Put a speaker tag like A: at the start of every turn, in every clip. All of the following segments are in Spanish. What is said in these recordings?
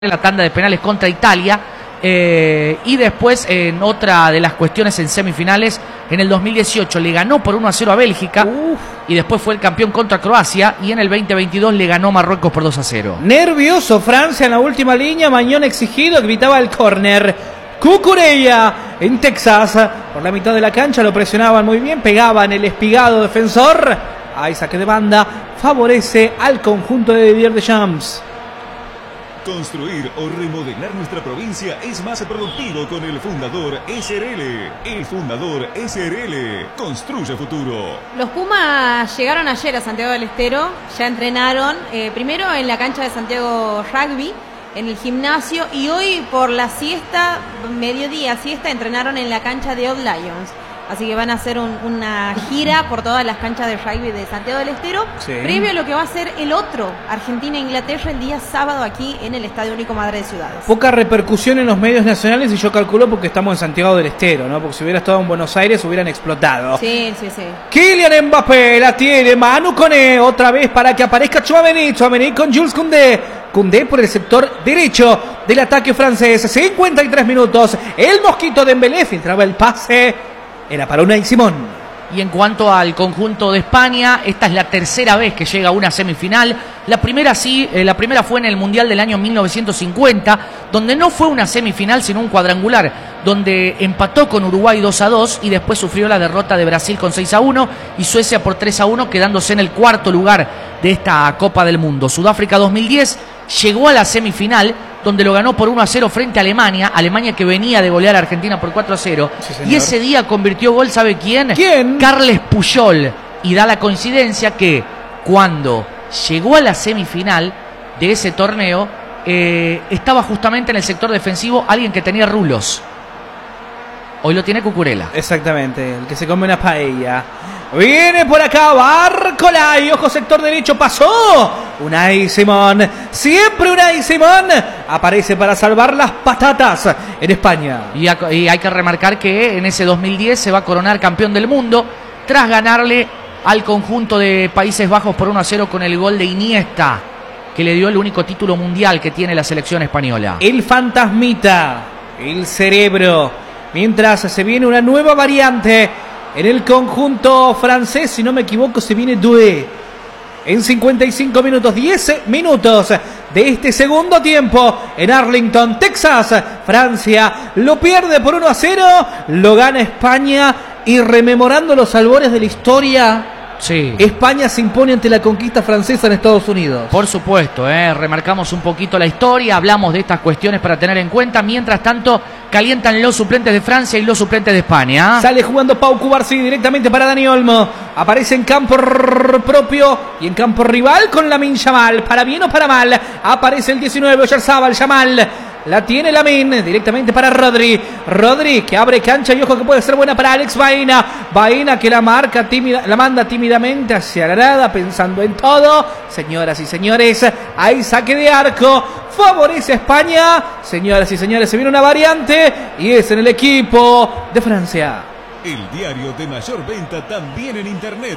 A: en la tanda de penales contra Italia, y después en otra de las cuestiones en semifinales, en el 2018 le ganó por 1-0 a Bélgica, y después fue el campeón contra Croacia, y en el 2022 le ganó Marruecos por 2-0.
B: Nervioso Francia en la última línea, Mañón exigido, gritaba el córner. Cucurella en Texas, por la mitad de la cancha lo presionaban muy bien, pegaban el espigado defensor, ahí saque de banda, favorece al conjunto de Didier Deschamps.
C: Construir o remodelar nuestra provincia es más productivo con el Fundador SRL. El Fundador SRL construye futuro.
D: Los Pumas llegaron ayer a Santiago del Estero, ya entrenaron, primero en la cancha de Santiago Rugby, en el gimnasio, y hoy por la siesta, mediodía siesta, entrenaron en la cancha de Old Lions. Así que van a hacer una gira por todas las canchas de rugby de Santiago del Estero, sí, previo a lo que va a ser el otro Argentina-Inglaterra el día sábado aquí en el Estadio Único Madre de Ciudades.
B: Poca repercusión en los medios nacionales, y yo calculo porque estamos en Santiago del Estero, ¿no? Porque si hubiera estado en Buenos Aires hubieran explotado.
D: Sí, sí, sí.
B: Kylian Mbappé la tiene, Manu Koné otra vez para que aparezca Tchouaméni con Jules Koundé por el sector derecho del ataque francés. 53 minutos, el Mosquito Dembélé filtraba el pase. Era para Unai Simón.
A: Y en cuanto al conjunto de España, esta es la tercera vez que llega a una semifinal. La primera fue en el Mundial del año 1950, donde no fue una semifinal sino un cuadrangular, donde empató con Uruguay 2-2 y después sufrió la derrota de Brasil con 6-1 y Suecia por 3-1, quedándose en el cuarto lugar de esta Copa del Mundo. Sudáfrica 2010 llegó a la semifinal, donde lo ganó por 1-0 frente a Alemania que venía de golear a Argentina por 4-0. Sí, y ese día convirtió gol, ¿sabe quién?
B: ¿Quién?
A: Carles Puyol. Y da la coincidencia que cuando llegó a la semifinal de ese torneo, estaba justamente en el sector defensivo alguien que tenía rulos. Hoy lo tiene Cucurella.
B: Exactamente, el que se come una paella. Viene por acá Bárcola y ojo sector derecho, pasó Unai Simón, siempre Unai Simón aparece para salvar las patatas en España.
A: Y hay que remarcar que en ese 2010 se va a coronar campeón del mundo tras ganarle al conjunto de Países Bajos por 1-0 con el gol de Iniesta, que le dio el único título mundial que tiene la selección española.
B: El fantasmita, el cerebro, mientras se viene una nueva variante en el conjunto francés, si no me equivoco, se viene Doué. En 55 minutos, 10 minutos de este segundo tiempo en Arlington, Texas, Francia lo pierde por 1-0, lo gana España, y rememorando los albores de la historia, sí, España se impone ante la conquista francesa en Estados Unidos.
A: Por supuesto, remarcamos un poquito la historia, hablamos de estas cuestiones para tener en cuenta. Mientras tanto, calientan los suplentes de Francia y los suplentes de España.
B: Sale jugando Pau Cubarsí directamente para Dani Olmo. Aparece en campo propio y en campo rival con Lamine Yamal. Para bien o para mal, aparece el 19, Oyarzabal, Yamal. La tiene Lamine directamente para Rodri. Rodri que abre cancha y ojo que puede ser buena para Alex Baena. Baena que la marca tímida, la manda tímidamente hacia la grada, pensando en todo. Señoras y señores, hay saque de arco. Favorece a España. Señoras y señores, se viene una variante y es en el equipo de Francia.
C: El diario de mayor venta también en internet,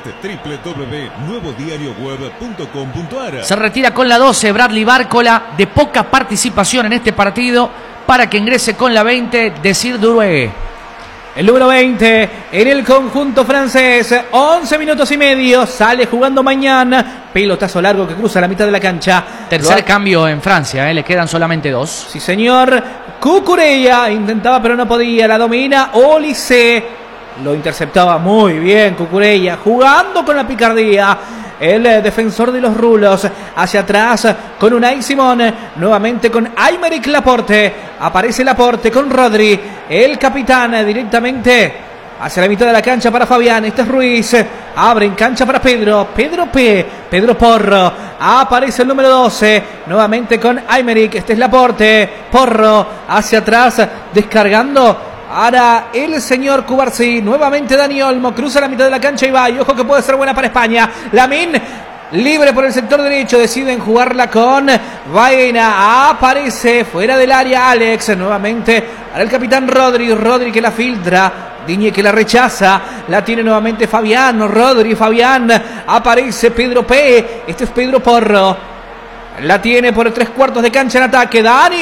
C: www.nuevodirioweb.com.ar.
A: Se retira con la 12 Bradley Bárcola, de poca participación en este partido, para que ingrese con la 20 Desir Doué.
B: El número 20 en el conjunto francés, 11 minutos y medio, sale jugando mañana, pelotazo largo que cruza la mitad de la cancha.
A: Tercer cambio en Francia, le quedan solamente 2.
B: Sí señor, Cucurella intentaba pero no podía, la domina Olise. Lo interceptaba muy bien Cucurella, jugando con la picardía. El defensor de los rulos hacia atrás con Unai Simón, nuevamente con Aymeric Laporte. Aparece Laporte con Rodri, el capitán, directamente hacia la mitad de la cancha para Fabián. Este es Ruiz, abre en cancha para Pedro Porro. Aparece el número 12, nuevamente con Aymeric. Este es Laporte, Porro hacia atrás, descargando. Ahora el señor Cubarsí, nuevamente Dani Olmo, cruza la mitad de la cancha y va, y ojo que puede ser buena para España. Lamine, libre por el sector derecho, deciden jugarla con Baena, aparece fuera del área Alex, nuevamente para el capitán Rodri que la filtra, Digne que la rechaza, la tiene nuevamente Fabián, Fabián, aparece Pedro P, este es Pedro Porro. La tiene por 3/4 de cancha en ataque. Dani.